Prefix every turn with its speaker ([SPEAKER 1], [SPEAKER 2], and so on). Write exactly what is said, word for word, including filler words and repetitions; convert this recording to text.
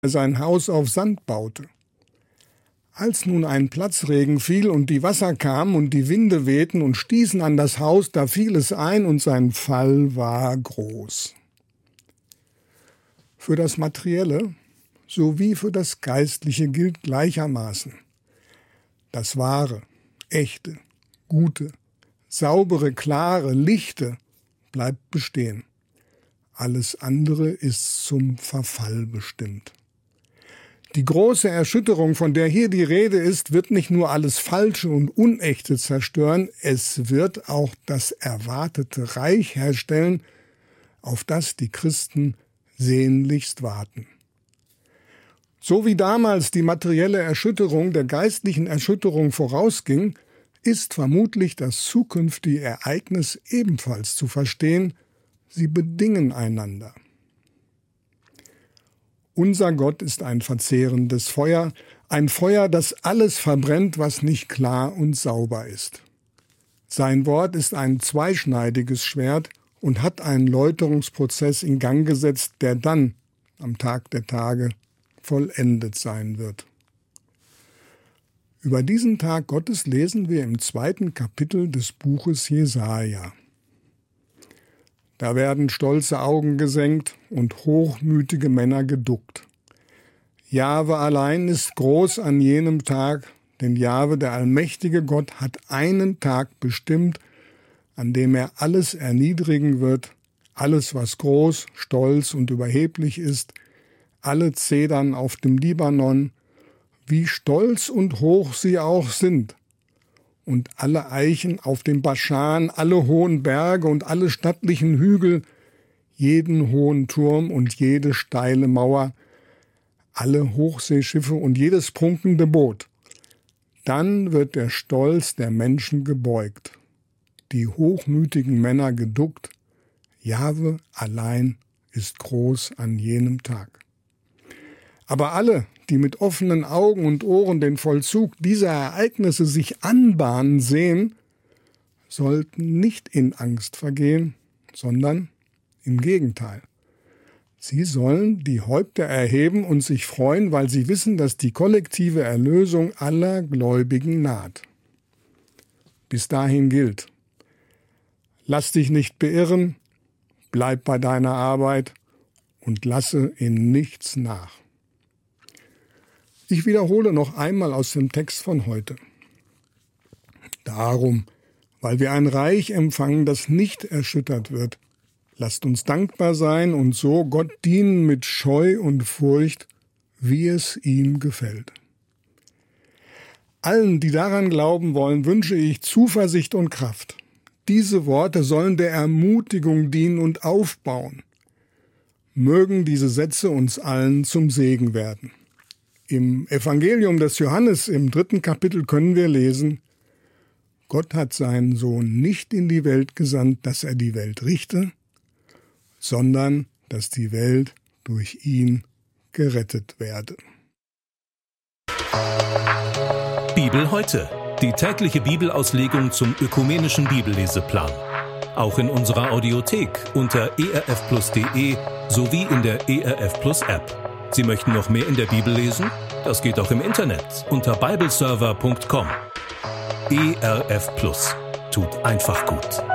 [SPEAKER 1] der sein Haus auf Sand baute. Als nun ein Platzregen fiel und die Wasser kamen und die Winde wehten und stießen an das Haus, da fiel es ein und sein Fall war groß. Für das Materielle sowie für das Geistliche gilt gleichermaßen: Das Wahre, Echte, Gute, saubere, klare, Lichte bleibt bestehen. Alles andere ist zum Verfall bestimmt. Die große Erschütterung, von der hier die Rede ist, wird nicht nur alles Falsche und Unechte zerstören, es wird auch das erwartete Reich herstellen, auf das die Christen sehnlichst warten. So wie damals die materielle Erschütterung der geistlichen Erschütterung vorausging, ist vermutlich das zukünftige Ereignis ebenfalls zu verstehen. Sie bedingen einander. Unser Gott ist ein verzehrendes Feuer, ein Feuer, das alles verbrennt, was nicht klar und sauber ist. Sein Wort ist ein zweischneidiges Schwert und hat einen Läuterungsprozess in Gang gesetzt, der dann, am Tag der Tage, vollendet sein wird. Über diesen Tag Gottes lesen wir im zweiten Kapitel des Buches Jesaja. Da werden stolze Augen gesenkt und hochmütige Männer geduckt. Jahwe allein ist groß an jenem Tag, denn Jahwe, der allmächtige Gott, hat einen Tag bestimmt, an dem er alles erniedrigen wird, alles, was groß, stolz und überheblich ist, alle Zedern auf dem Libanon, wie stolz und hoch sie auch sind, und alle Eichen auf dem Baschan, alle hohen Berge und alle stattlichen Hügel, jeden hohen Turm und jede steile Mauer, alle Hochseeschiffe und jedes prunkende Boot. Dann wird der Stolz der Menschen gebeugt, die hochmütigen Männer geduckt. Jahwe allein ist groß an jenem Tag. Aber alle, die mit offenen Augen und Ohren den Vollzug dieser Ereignisse sich anbahnen sehen, sollten nicht in Angst vergehen, sondern im Gegenteil. Sie sollen die Häupter erheben und sich freuen, weil sie wissen, dass die kollektive Erlösung aller Gläubigen naht. Bis dahin gilt: Lass dich nicht beirren, bleib bei deiner Arbeit und lasse in nichts nach. Ich wiederhole noch einmal aus dem Text von heute. Darum, weil wir ein Reich empfangen, das nicht erschüttert wird, lasst uns dankbar sein und so Gott dienen mit Scheu und Furcht, wie es ihm gefällt. Allen, die daran glauben wollen, wünsche ich Zuversicht und Kraft. Diese Worte sollen der Ermutigung dienen und aufbauen. Mögen diese Sätze uns allen zum Segen werden. Im Evangelium des Johannes im dritten Kapitel können wir lesen: Gott hat seinen Sohn nicht in die Welt gesandt, dass er die Welt richte, sondern dass die Welt durch ihn gerettet werde.
[SPEAKER 2] Bibel heute. Die tägliche Bibelauslegung zum ökumenischen Bibelleseplan. Auch in unserer Audiothek unter e r f plus punkt d e sowie in der E R F Plus App. Sie möchten noch mehr in der Bibel lesen? Das geht auch im Internet unter bibleserver punkt com. E R F Plus tut einfach gut.